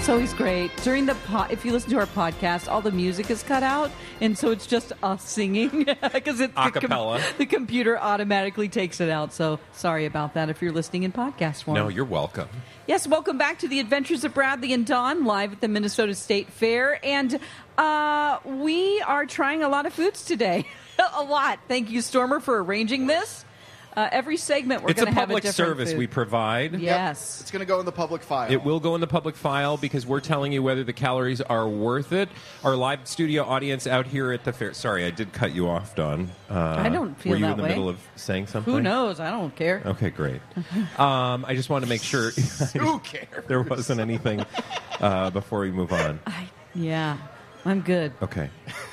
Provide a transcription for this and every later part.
So he's great. During the if you listen to our podcast, all the music is cut out, and so it's just us singing because it's acapella. The computer automatically takes it out. So sorry about that if you're listening in podcast form. No, you're welcome. Yes, welcome back to the Adventures of Bradley and Dawn, live at the Minnesota State Fair, and we are trying a lot of foods today. A lot. Thank you, Stormer, for arranging this. Every segment we're going to have a different It's a public service food. we provide. Yes. Yep. It's going to go in the public file. It will go in the public file because we're telling you whether the calories are worth it. Our live studio audience out here at the fair. Sorry, I did cut you off, Dawn. I don't feel Were you that in the way. middle of saying something? Who knows? I don't care. Okay, great. I just wanted to make sure Who cares? there wasn't anything before we move on. Yeah, I'm good. Okay.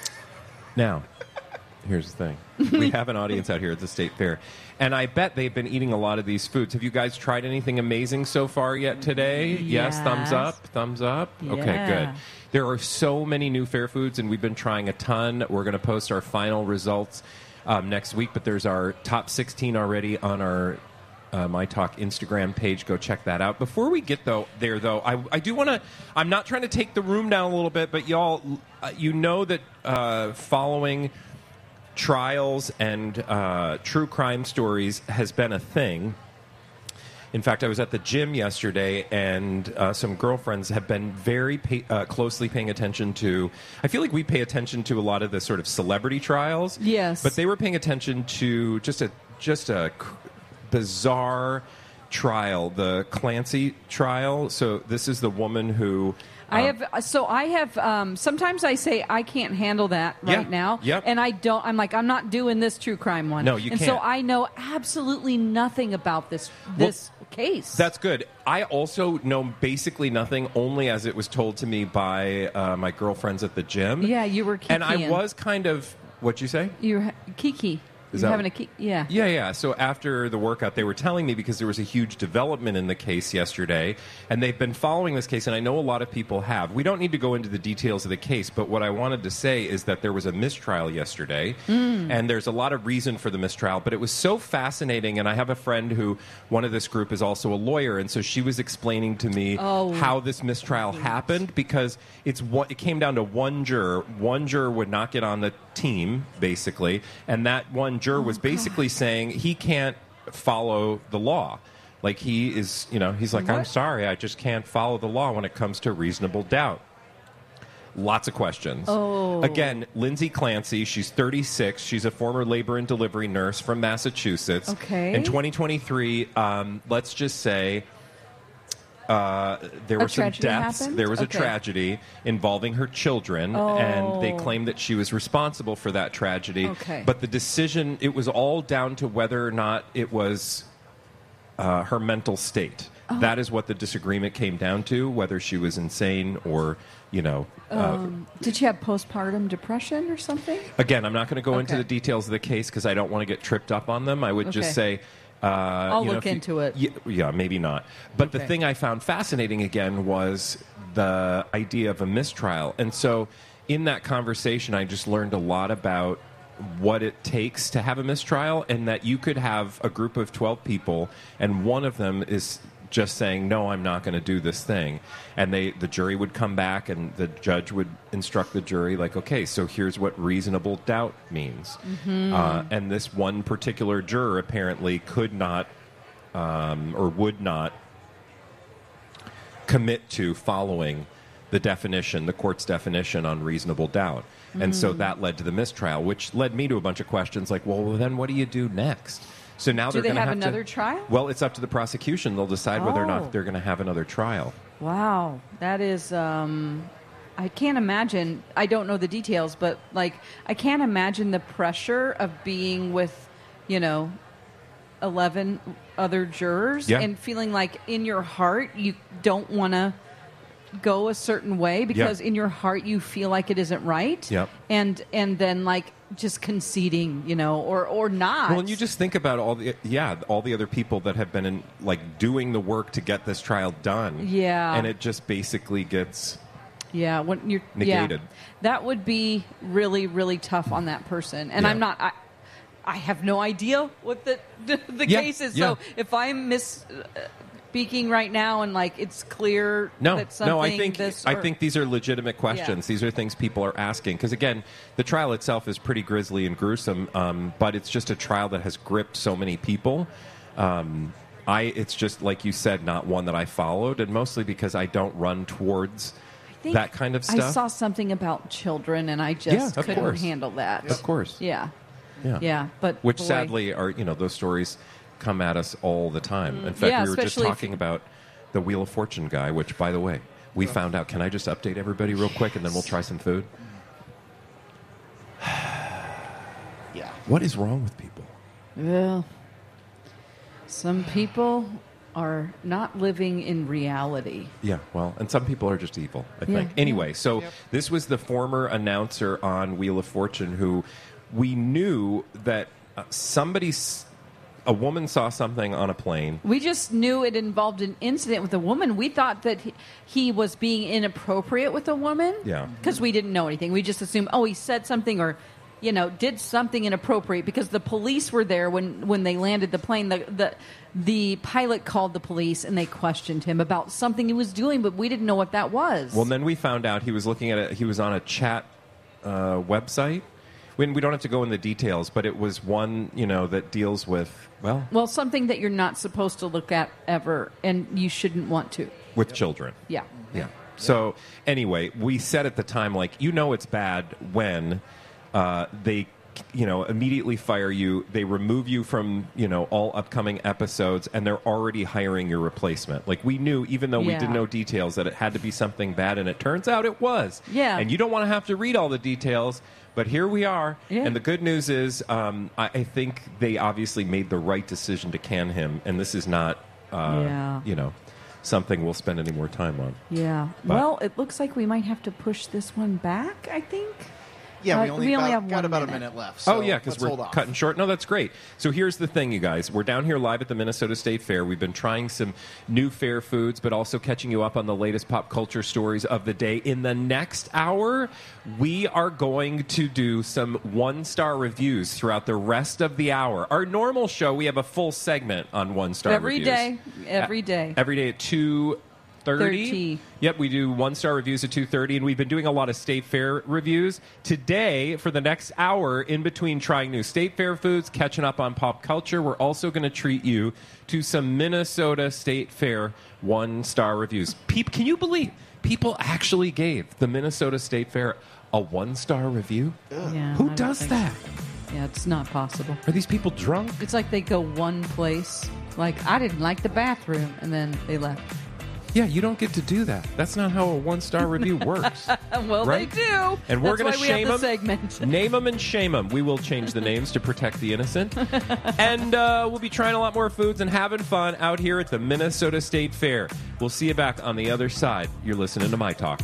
Now, here's the thing. We have an audience out here at the State Fair, and I bet they've been eating a lot of these foods. Have you guys tried anything amazing so far yet today? Yes, thumbs up, thumbs up. Okay, Yeah. good. There are so many new fair foods, and we've been trying a ton. We're going to post our final results next week, but there's our top 16 already on our My Talk Instagram page. Go check that out. Before we get there, I do want to. I'm not trying to take the room down a little bit, but y'all, you know that following trials and true crime stories has been a thing. In fact, I was at the gym yesterday, and some girlfriends have been very closely paying attention to. I feel like we pay attention to a lot of the sort of celebrity trials. Yes. But they were paying attention to just a bizarre trial, the Clancy trial. So this is the woman who. I have. Sometimes I say I can't handle that right now, Yep. and I don't. I'm like, I'm not doing this true crime one. No, you and can't. so I know absolutely nothing about this case. That's good. I also know basically nothing, only as it was told to me by my girlfriends at the gym. Yeah, you were kikiing. And I was kind of. What'd you say? You're Kiki. Is You're that- having a kiki. Yeah. Yeah. So after the workout, they were telling me because there was a huge development in the case yesterday, and they've been following this case, and I know a lot of people have. We don't need to go into the details of the case, but what I wanted to say is that there was a mistrial yesterday, and there's a lot of reason for the mistrial, but it was so fascinating, and I have a friend who, one of this group is also a lawyer, and so she was explaining to me how this mistrial happened, because it came down to one juror. One juror would not get on the team, basically, and that one juror was basically saying he can't follow the law. Like he is, he's like, I'm sorry, I just can't follow the law when it comes to reasonable doubt. Lots of questions. Again, Lindsay Clancy, she's 36. She's a former labor and delivery nurse from Massachusetts. Okay. In 2023, let's just say there were some tragedy deaths. happened? There was a Okay. tragedy involving her children, and they claimed that she was responsible for that tragedy. Okay. But the decision, it was all down to whether or not it was her mental state. That is what the disagreement came down to, whether she was insane or, Did she have postpartum depression or something? Again, I'm not going to go into Okay. the details of the case because I don't want to get tripped up on them. I would just say... I'll look if you- into it. Yeah, maybe not. But the Okay. thing I found fascinating, again, was the idea of a mistrial. And so in that conversation, I just learned a lot about what it takes to have a mistrial, and that you could have a group of 12 people, and one of them is just saying, no, I'm not going to do this thing. And the jury would come back, and the judge would instruct the jury, like, okay, so here's what reasonable doubt means. And this one particular juror apparently could not or would not commit to following the definition, the court's definition on reasonable doubt. And so that led to the mistrial, which led me to a bunch of questions like, well, then what do you do next? So now Do they're they going to have have another to, trial? Well, it's up to the prosecution. They'll decide whether or Oh. not they're going to have another trial. Wow, that is. I can't imagine. I don't know the details, but I can't imagine the pressure of being with, 11 other jurors Yeah. and feeling like in your heart you don't want to go a certain way because in your heart you feel like it isn't right. Yep. And then just conceding, or not. Well, and you just think about all the other people that have been in, doing the work to get this trial done. Yeah. And it just basically gets Yeah, when you're negated. Yeah, that would be really, really tough on that person. And Yeah. I'm not. I have no idea what the Yeah, case is. yeah. So if I'm speaking right now and like it's clear that something No, I think these are legitimate questions. Yeah. These are things people are asking because again, the trial itself is pretty grisly and gruesome, but it's just a trial that has gripped so many people. It's just like you said, not one that I followed, and mostly because I don't run towards that kind of stuff. I saw something about children, and I just couldn't handle that. Of course, yeah. But which sadly are those stories come at us all the time. In fact, we were just talking about the Wheel of Fortune guy, which, by the way, we found out. Can I just update everybody real quick, and then we'll try some food? Yeah. What is wrong with people? Well, some people are not living in reality. Yeah, well, and some people are just evil, I think. Anyway, so this was the former announcer on Wheel of Fortune who we knew that a woman saw something on a plane. We just knew it involved an incident with a woman. We thought that he was being inappropriate with a woman. Yeah. Because we didn't know anything. We just assumed, he said something or, did something inappropriate because the police were there when they landed the plane. The pilot called the police and they questioned him about something he was doing, but we didn't know what that was. Well, then we found out he was looking at it. He was on a chat website. We don't have to go into details, but it was one, that deals with, well, something that you're not supposed to look at ever, and you shouldn't want to. With children. Yeah. Yeah. So, anyway, we said at the time, it's bad when they, immediately fire you, they remove you from, all upcoming episodes, and they're already hiring your replacement. We knew, even though we didn't know details, that it had to be something bad, and it turns out it was. Yeah. And you don't want to have to read all the details. But here we are, and the good news is I think they obviously made the right decision to can him, and this is not, something we'll spend any more time on. Yeah. But, well, it looks like we might have to push this one back, I think. Yeah, we only have got about a minute left. So because we're cutting short. No, that's great. So here's the thing, you guys. We're down here live at the Minnesota State Fair. We've been trying some new fair foods, but also catching you up on the latest pop culture stories of the day. In the next hour, we are going to do some one-star reviews throughout the rest of the hour. Our normal show, we have a full segment on one-star reviews. Every day. Every day at 2:30. Yep, we do one-star reviews at 2:30, and we've been doing a lot of State Fair reviews. Today, for the next hour, in between trying new State Fair foods, catching up on pop culture, we're also going to treat you to some Minnesota State Fair one-star reviews. Can you believe people actually gave the Minnesota State Fair a one-star review? Yeah, Who does that? Yeah, it's not possible. Are these people drunk? It's like they go one place, I didn't like the bathroom, and then they left. Yeah, you don't get to do that. That's not how a one-star review works. Well, right? They do. And we're going to shame them. Segment. Name them and shame them. We will change the names to protect the innocent. And we'll be trying a lot more foods and having fun out here at the Minnesota State Fair. We'll see you back on the other side. You're listening to My Talk.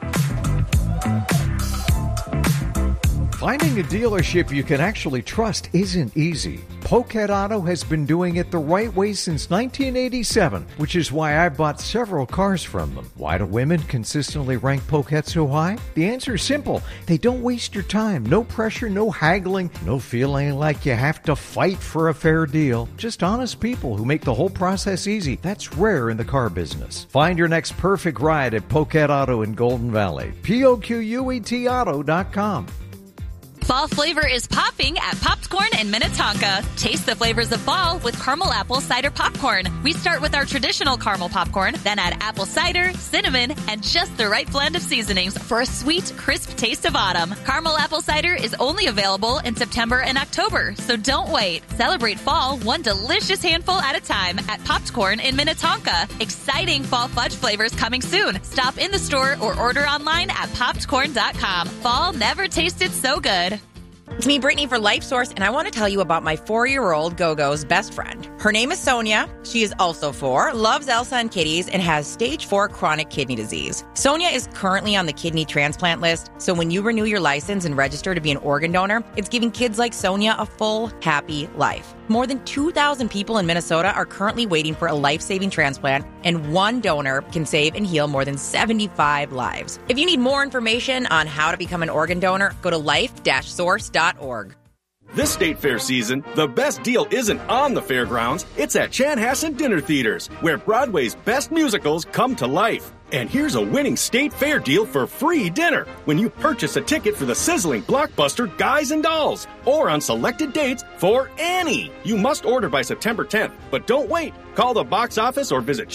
Finding a dealership you can actually trust isn't easy. Poquet Auto has been doing it the right way since 1987, which is why I bought several cars from them. Why do women consistently rank Poquet so high? The answer is simple. They don't waste your time. No pressure, no haggling, no feeling like you have to fight for a fair deal. Just honest people who make the whole process easy. That's rare in the car business. Find your next perfect ride at Poquet Auto in Golden Valley. POQUETauto.com. Fall flavor is popping at Popcorn in Minnetonka. Taste the flavors of fall with caramel apple cider popcorn. We start with our traditional caramel popcorn, then add apple cider, cinnamon, and just the right blend of seasonings for a sweet, crisp taste of autumn. Caramel apple cider is only available in September and October, so don't wait. Celebrate fall one delicious handful at a time at Popcorn in Minnetonka. Exciting fall fudge flavors coming soon. Stop in the store or order online at popcorn.com. Fall never tasted so good. It's me, Brittany, for LifeSource, and I want to tell you about my 4-year-old Go-Go's best friend. Her name is Sonia. She is also 4, loves Elsa and kitties, and has stage 4 chronic kidney disease. Sonia is currently on the kidney transplant list, so when you renew your license and register to be an organ donor, it's giving kids like Sonia a full, happy life. More than 2,000 people in Minnesota are currently waiting for a life-saving transplant, and one donor can save and heal more than 75 lives. If you need more information on how to become an organ donor, go to life-source.org. This state fair season, the best deal isn't on the fairgrounds, it's at Chanhassen Dinner Theaters, where Broadway's best musicals come to life. And here's a winning state fair deal for free dinner when you purchase a ticket for the sizzling blockbuster Guys and Dolls, or on selected dates for Annie. You must order by September 10th, but don't wait. Call the box office or visit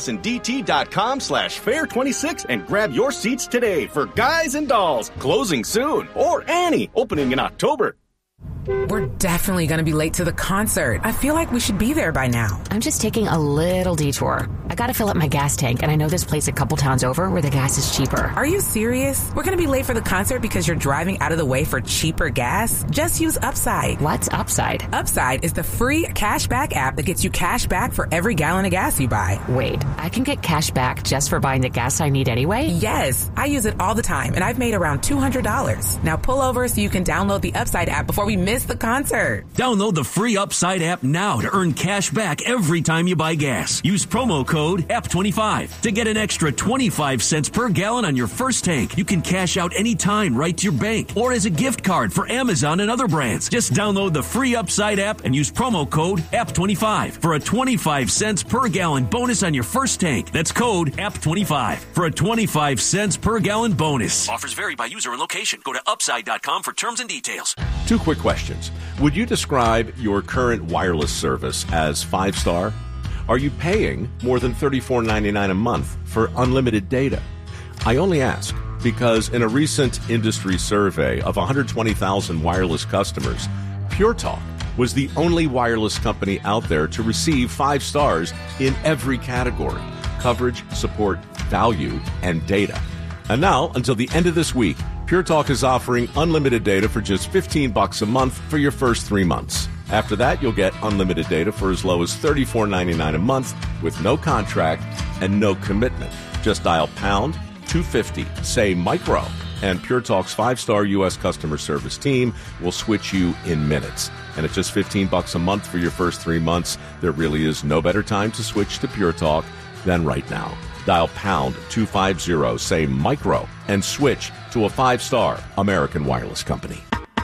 chanhassendt.com/fair26 and grab your seats today for Guys and Dolls, closing soon, or Annie, opening in October. We're definitely going to be late to the concert. I feel like we should be there by now. I'm just taking a little detour. I got to fill up my gas tank, and I know this place a couple towns over where the gas is cheaper. Are you serious? We're going to be late for the concert because you're driving out of the way for cheaper gas? Just use Upside. What's Upside? Upside is the free cashback app that gets you cash back for every gallon of gas you buy. Wait, I can get cash back just for buying the gas I need anyway? Yes, I use it all the time, and I've made around $200. Now pull over so you can download the Upside app before we miss the concert. Download the free Upside app now to earn cash back every time you buy gas. Use promo code APP25 to get an extra 25 cents per gallon on your first tank. You can cash out anytime right to your bank or as a gift card for Amazon and other brands. Just download the free Upside app and use promo code APP25 for a 25 cents per gallon bonus on your first tank. That's code APP25 for a 25 cents per gallon bonus. Offers vary by user and location. Go to upside.com for terms and details. 2 quick questions. Would you describe your current wireless service as 5-star? Are you paying more than $34.99 a month for unlimited data? I only ask because in a recent industry survey of 120,000 wireless customers, Pure Talk was the only wireless company out there to receive 5 stars in every category: coverage, support, value, and data. And now, until the end of this week, Pure Talk is offering unlimited data for just $15 a month for your first 3 months. After that, you'll get unlimited data for as low as $34.99 a month with no contract and no commitment. Just dial pound 250, say micro, and Pure Talk's 5-star U.S. customer service team will switch you in minutes. And at just $15 a month for your first 3 months, there really is no better time to switch to Pure Talk than right now. Dial pound 250, say micro, and switch to a 5-star American wireless company.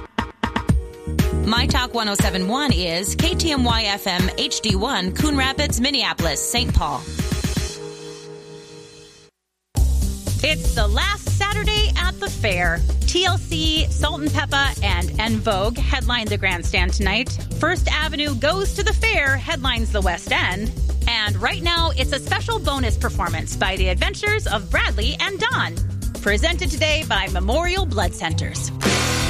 My Talk 1071 is KTMY FM HD1, Coon Rapids, Minneapolis, St. Paul. It's the last Saturday at the fair. TLC, Salt and Peppa, and En Vogue headline the grandstand tonight. First Avenue Goes to the Fair headlines the West End. And right now, it's a special bonus performance by the Adventures of Bradley and Dawn. Presented today by Memorial Blood Centers.